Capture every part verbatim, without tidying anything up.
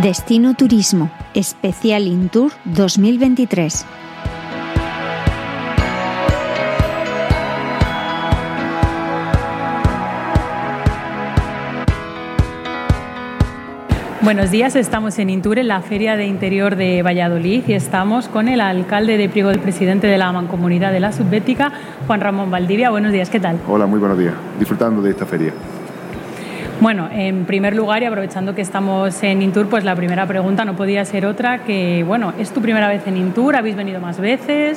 Destino Turismo, especial Intour dos mil veintitrés. Buenos días, estamos en Intour, en la Feria de Interior de Valladolid, y estamos con el alcalde de Priego, el presidente de la Mancomunidad de la Subbética, Juan Ramón Valdivia. Buenos días, ¿qué tal? Hola, muy buenos días. Disfrutando de esta feria. Bueno, en primer lugar, y aprovechando que estamos en Intour, pues la primera pregunta no podía ser otra que, bueno, ¿es tu primera vez en Intour? ¿Habéis venido más veces?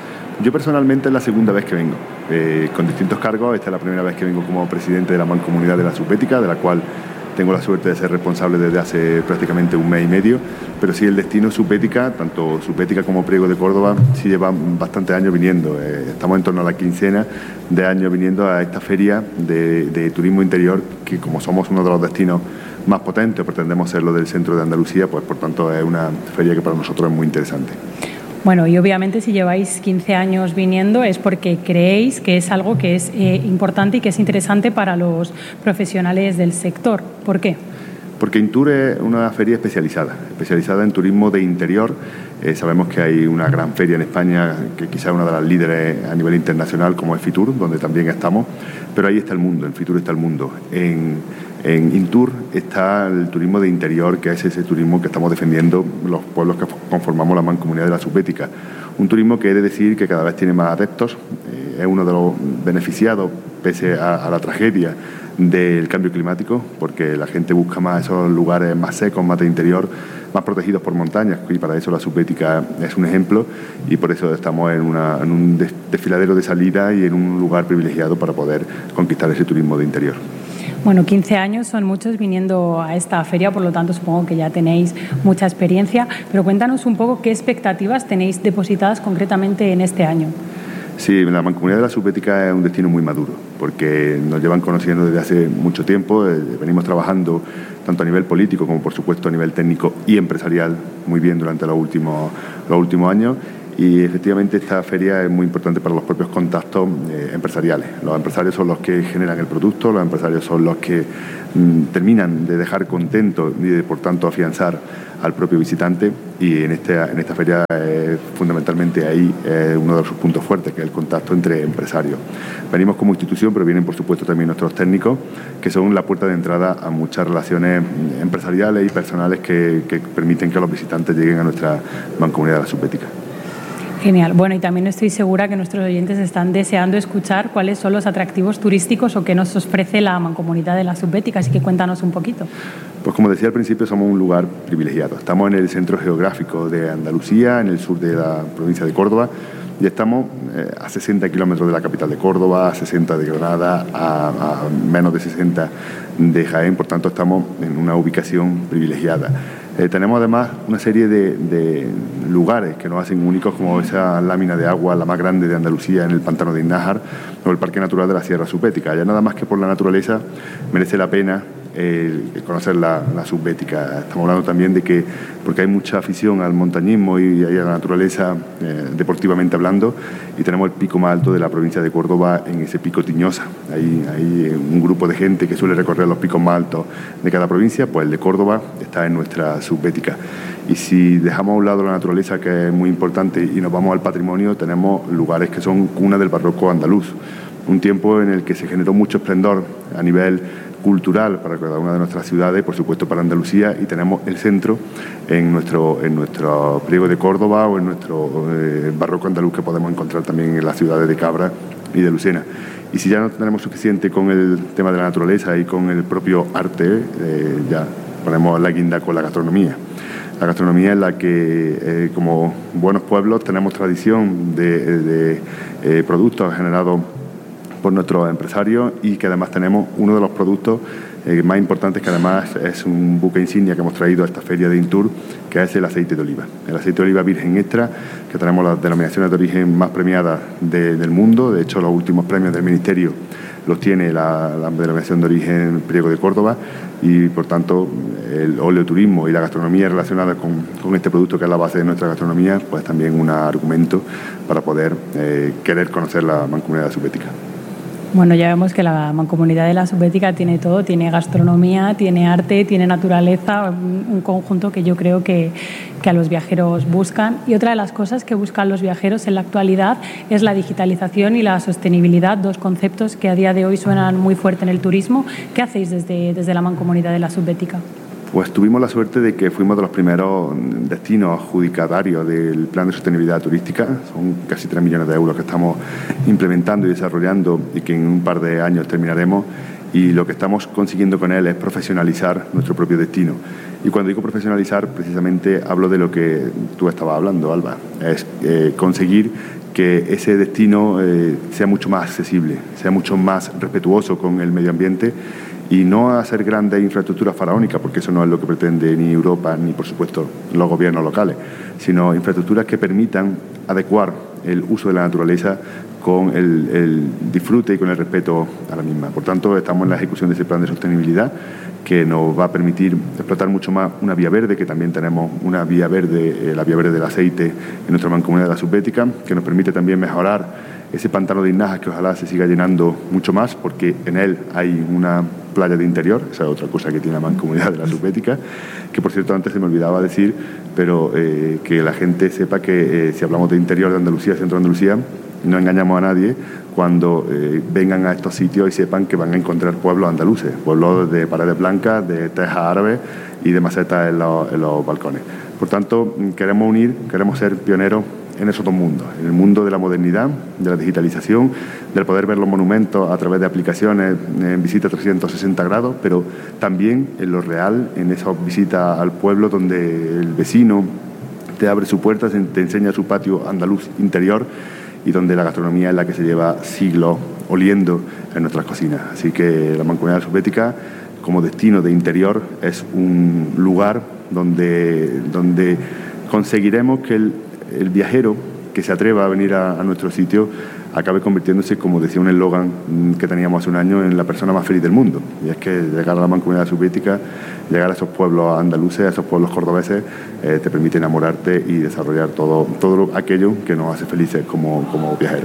Yo personalmente es la segunda vez que vengo, eh, con distintos cargos. Esta es la primera vez que vengo como presidente de la Mancomunidad de la Subbética, de la cual tengo la suerte de ser responsable desde hace prácticamente un mes y medio, pero sí el destino Subbética, tanto Subbética como Priego de Córdoba, sí llevan bastantes años viniendo. Eh, estamos en torno a la quincena de años viniendo a esta feria de, de turismo interior, que como somos uno de los destinos más potentes, pretendemos serlo del centro de Andalucía, pues por tanto es una feria que para nosotros es muy interesante. Bueno, y obviamente si lleváis quince años viniendo es porque creéis que es algo que es eh, importante y que es interesante para los profesionales del sector. ¿Por qué? Porque Intour es una feria especializada, especializada en turismo de interior. Eh, sabemos que hay una gran feria en España, que quizás es una de las líderes a nivel internacional, como es Fitur, donde también estamos, pero ahí está el mundo, en Fitur está el mundo. En, en Intour está el turismo de interior, que es ese turismo que estamos defendiendo los pueblos que conformamos la Mancomunidad de la Subbética. Un turismo que he de decir que cada vez tiene más adeptos, eh, es uno de los beneficiados, pese a, a la tragedia del cambio climático, porque la gente busca más esos lugares más secos, más de interior, más protegidos por montañas, y para eso la Subbética es un ejemplo, y por eso estamos en, una, en un desfiladero de salida y en un lugar privilegiado para poder conquistar ese turismo de interior. Bueno, quince años son muchos viniendo a esta feria, por lo tanto supongo que ya tenéis mucha experiencia, pero cuéntanos un poco qué expectativas tenéis depositadas concretamente en este año. Sí, la Mancomunidad de la Subbética es un destino muy maduro, porque nos llevan conociendo desde hace mucho tiempo, eh, venimos trabajando tanto a nivel político como por supuesto a nivel técnico y empresarial muy bien durante los últimos, los últimos años, y efectivamente esta feria es muy importante para los propios contactos eh, empresariales. Los empresarios son los que generan el producto, los empresarios son los que mm, terminan de dejar contento y de por tanto afianzar al propio visitante, y en, este, en esta feria eh, fundamentalmente ahí eh, uno de sus puntos fuertes, que es el contacto entre empresarios. Venimos como institución, pero vienen por supuesto también nuestros técnicos, que son la puerta de entrada a muchas relaciones empresariales y personales que, que permiten que los visitantes lleguen a nuestra Mancomunidad de la Subbética. Genial. Bueno, y también estoy segura que nuestros oyentes están deseando escuchar cuáles son los atractivos turísticos o qué nos ofrece la Mancomunidad de la Subbética, así que cuéntanos un poquito. Pues como decía al principio, somos un lugar privilegiado. Estamos en el centro geográfico de Andalucía, en el sur de la provincia de Córdoba, y estamos eh, a sesenta kilómetros de la capital de Córdoba, a sesenta de Granada, a, a menos de sesenta de Jaén, por tanto estamos en una ubicación privilegiada. Eh, tenemos además una serie de, de lugares que nos hacen únicos, como esa lámina de agua, la más grande de Andalucía, en el pantano de Innájar, o el Parque Natural de la Sierra Subbética. Ya nada más que por la naturaleza merece la pena eh, conocer la, la Subbética. Estamos hablando también de que, porque hay mucha afición al montañismo y a la naturaleza, eh, deportivamente hablando, y tenemos el pico más alto de la provincia de Córdoba en ese pico Tiñosa. Hay, hay un grupo de gente que suele recorrer los picos más altos de cada provincia, pues el de Córdoba está en nuestra Subbética. Y si dejamos a un lado la naturaleza, que es muy importante, y nos vamos al patrimonio, tenemos lugares que son cuna del barroco andaluz. Un tiempo en el que se generó mucho esplendor a nivel cultural para cada una de nuestras ciudades, por supuesto para Andalucía, y tenemos el centro en nuestro, en nuestro Priego de Córdoba o en nuestro eh, barroco andaluz, que podemos encontrar también en las ciudades de Cabra y de Lucena. Y si ya no tenemos suficiente con el tema de la naturaleza y con el propio arte, eh, ya ponemos la guinda con la gastronomía. La gastronomía es la que, eh, como buenos pueblos, tenemos tradición de, de eh, productos generados por nuestros empresarios, y que además tenemos uno de los productos eh, más importantes, que además es un buque insignia que hemos traído a esta feria de Intour, que es el aceite de oliva. El aceite de oliva virgen extra, que tenemos las denominaciones de origen más premiadas de, del mundo. De hecho, los últimos premios del Ministerio los tiene la, la denominación de origen Priego de Córdoba, y por tanto el oleoturismo y la gastronomía relacionada con, con este producto, que es la base de nuestra gastronomía, pues también un argumento para poder eh, querer conocer la Mancomunidad de la Subbética. Bueno, ya vemos que la Mancomunidad de la Subbética tiene todo, tiene gastronomía, tiene arte, tiene naturaleza, un conjunto que yo creo que, que a los viajeros buscan. Y otra de las cosas que buscan los viajeros en la actualidad es la digitalización y la sostenibilidad, dos conceptos que a día de hoy suenan muy fuerte en el turismo. ¿Qué hacéis desde, desde la Mancomunidad de la Subbética? Pues tuvimos la suerte de que fuimos de los primeros destinos adjudicatarios del Plan de Sostenibilidad Turística. Son casi tres millones de euros que estamos implementando y desarrollando y que en un par de años terminaremos. Y lo que estamos consiguiendo con él es profesionalizar nuestro propio destino. Y cuando digo profesionalizar, precisamente hablo de lo que tú estabas hablando, Alba. Es eh, conseguir que ese destino eh, sea mucho más accesible, sea mucho más respetuoso con el medio ambiente, y no hacer grandes infraestructuras faraónicas, porque eso no es lo que pretende ni Europa ni, por supuesto, los gobiernos locales, sino infraestructuras que permitan adecuar el uso de la naturaleza con el, el disfrute y con el respeto a la misma. Por tanto, estamos en la ejecución de ese plan de sostenibilidad que nos va a permitir explotar mucho más una vía verde, que también tenemos una vía verde, eh, la vía verde del aceite en nuestra Mancomunidad de la Subbética, que nos permite también mejorar ese pantano de Inajas, que ojalá se siga llenando mucho más, porque en él hay una playa de interior, esa es otra cosa que tiene la Mancomunidad de la Subbética, que por cierto antes se me olvidaba decir, pero eh, que la gente sepa que eh, si hablamos de interior de Andalucía, centro de Andalucía, no engañamos a nadie cuando eh, vengan a estos sitios y sepan que van a encontrar pueblos andaluces, pueblos de paredes blancas, de tejas árabes y de macetas en los, en los balcones. Por tanto, queremos unir, queremos ser pioneros en esos dos mundos, en el mundo de la modernidad, de la digitalización, del poder ver los monumentos a través de aplicaciones en visita trescientos sesenta grados, pero también en lo real, en esas visitas al pueblo donde el vecino te abre su puerta, te enseña su patio andaluz interior y donde la gastronomía es la que se lleva siglos oliendo en nuestras cocinas. Así que la Mancomunidad de la Subbética, como destino de interior, es un lugar donde, donde conseguiremos que el el viajero que se atreva a venir a, a nuestro sitio acabe convirtiéndose, como decía un eslogan que teníamos hace un año, en la persona más feliz del mundo. Y es que llegar a la Mancomunidad Subbética, llegar a esos pueblos andaluces, a esos pueblos cordobeses, eh, te permite enamorarte y desarrollar todo, todo aquello que nos hace felices como, como viajeros.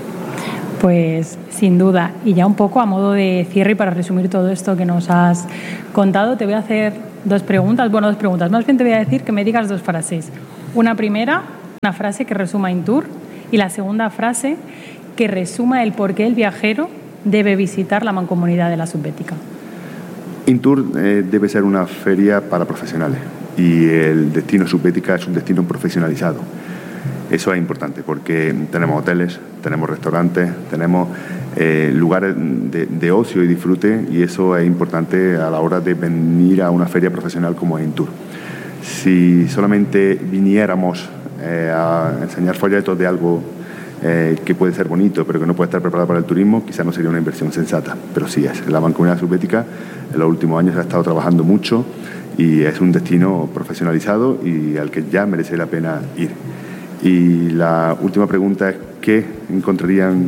Pues sin duda. Y ya un poco a modo de cierre y para resumir todo esto que nos has contado, te voy a hacer dos preguntas. Bueno, dos preguntas. Más bien te voy a decir que me digas dos frases. Una primera, una frase que resuma Intour, y la segunda frase que resuma el por qué el viajero debe visitar la Mancomunidad de la Subbética. Intour eh, debe ser una feria para profesionales y el destino Subbética es un destino profesionalizado. Eso es importante porque tenemos hoteles, tenemos restaurantes, tenemos eh, lugares de, de ocio y disfrute, y eso es importante a la hora de venir a una feria profesional como es Intour. Si solamente viniéramos eh, a enseñar folletos de algo eh, que puede ser bonito pero que no puede estar preparado para el turismo, quizás no sería una inversión sensata, pero sí es. La Mancomunidad Subbética en los últimos años ha estado trabajando mucho y es un destino profesionalizado y al que ya merece la pena ir. Y la última pregunta es ¿qué encontrarían?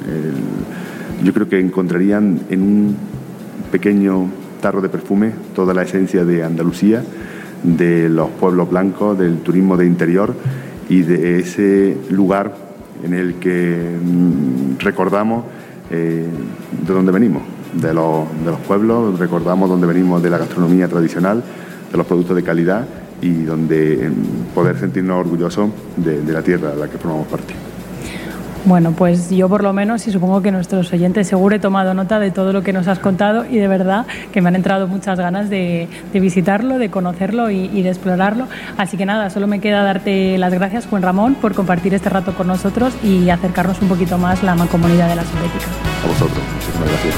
El, yo creo que encontrarían en un pequeño tarro de perfume toda la esencia de Andalucía, de los pueblos blancos, del turismo de interior y de ese lugar en el que recordamos eh, de dónde venimos, de los, de los pueblos, recordamos dónde venimos, de la gastronomía tradicional, de los productos de calidad y donde eh, poder sentirnos orgullosos de, de la tierra de la que formamos parte. Bueno, pues yo por lo menos, y supongo que nuestros oyentes, seguro he tomado nota de todo lo que nos has contado y de verdad que me han entrado muchas ganas de, de visitarlo, de conocerlo y, y de explorarlo. Así que nada, solo me queda darte las gracias, Juan Ramón, por compartir este rato con nosotros y acercarnos un poquito más a la Mancomunidad de la Subbética. A vosotros, muchísimas gracias.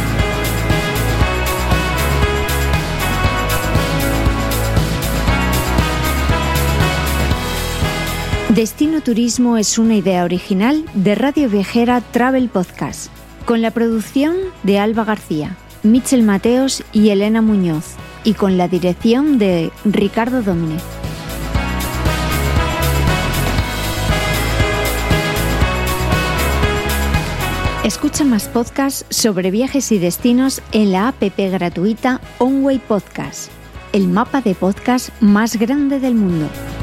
Destino Turismo es una idea original de Radio Viajera Travel Podcast, con la producción de Alba García, Michel Mateos y Elena Muñoz, y con la dirección de Ricardo Domínguez. Escucha más podcasts sobre viajes y destinos en la app gratuita OnWay Podcast, el mapa de podcast más grande del mundo.